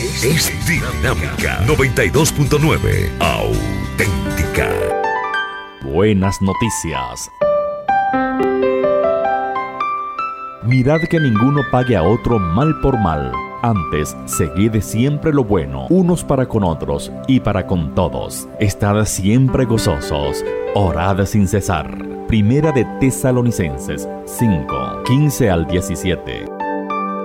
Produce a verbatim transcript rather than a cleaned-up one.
es Dinámica noventa y dos punto nueve, auténtica. Buenas noticias. Mirad que ninguno pague a otro mal por mal. Antes, seguid siempre lo bueno, unos para con otros y para con todos. Estad siempre gozosos, orad sin cesar. Primera de Tesalonicenses cinco, quince al diecisiete.